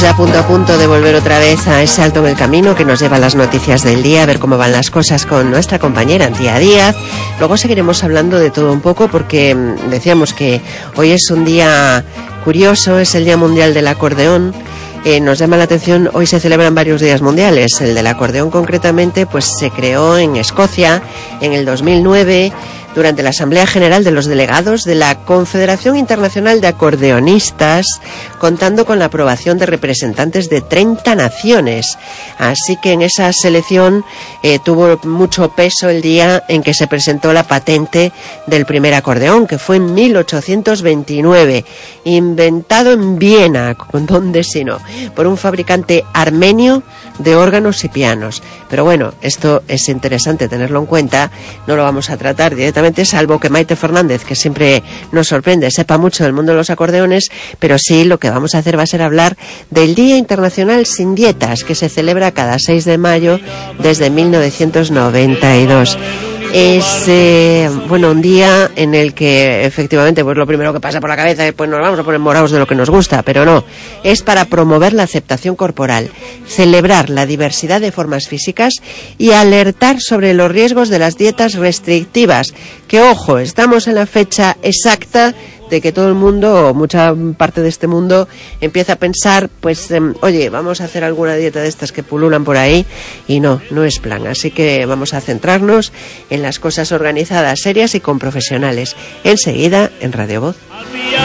A punto de volver otra vez a ese alto en el camino que nos lleva a las noticias del día, a ver cómo van las cosas con nuestra compañera Antía Díaz. Luego seguiremos hablando de todo un poco porque decíamos que hoy es un día curioso, es el Día Mundial del Acordeón. Nos llama la atención, hoy se celebran varios días mundiales. El del acordeón concretamente pues se creó en Escocia en el 2009 durante la Asamblea General de los Delegados de la Confederación Internacional de Acordeonistas, contando con la aprobación de representantes de 30 naciones. Así que en esa selección tuvo mucho peso el día en que se presentó la patente del primer acordeón, que fue en 1829, inventado en Viena, ¿dónde si no?, por un fabricante armenio de órganos y pianos. Pero bueno, esto es interesante tenerlo en cuenta, no lo vamos a tratar directamente, salvo que Maite Fernández, que siempre nos sorprende, sepa mucho del mundo de los acordeones, pero sí lo que vamos a hacer va a ser hablar del Día Internacional Sin Dietas, que se celebra cada 6 de mayo desde 1992. Es un día en el que efectivamente pues lo primero que pasa por la cabeza es pues nos vamos a poner morados de lo que nos gusta, pero no, es para promover la aceptación corporal, celebrar la diversidad de formas físicas y alertar sobre los riesgos de las dietas restrictivas, que ojo, estamos en la fecha exacta de que todo el mundo, o mucha parte de este mundo, empieza a pensar, pues, oye, vamos a hacer alguna dieta de estas que pululan por ahí, y no es plan. Así que vamos a centrarnos en las cosas organizadas, serias y con profesionales. Enseguida, en Radio Voz.